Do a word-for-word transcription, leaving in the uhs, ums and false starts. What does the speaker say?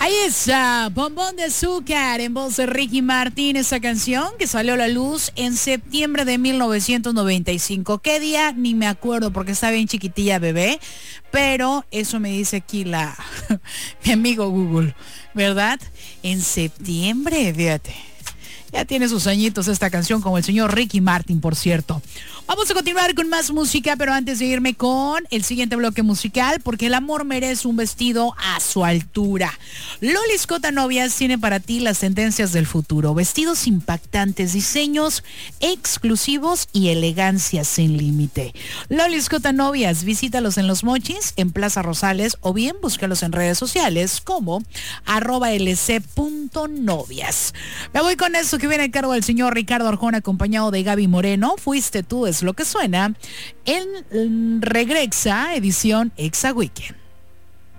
Ahí está, Bombón de Azúcar, en voz de Ricky Martin, esa canción que salió a la luz en septiembre de mil novecientos noventa y cinco. ¿Qué día? Ni me acuerdo porque está bien chiquitilla, bebé, pero eso me dice aquí la mi amigo Google, ¿verdad? En septiembre, fíjate. Ya tiene sus añitos esta canción, como el señor Ricky Martin, por cierto. Vamos a continuar con más música, pero antes de irme con el siguiente bloque musical, porque el amor merece un vestido a su altura. Lolis Cota Novias tiene para ti las tendencias del futuro. Vestidos impactantes, diseños exclusivos y elegancia sin límite. Lolis Cota Novias, visítalos en Los Mochis, en Plaza Rosales, o bien búscalos en redes sociales como arroba lc.novias. Me voy con eso que viene a cargo del señor Ricardo Arjona, acompañado de Gaby Moreno. Fuiste tú, es lo que suena en Regresa, edición Exa Weekend.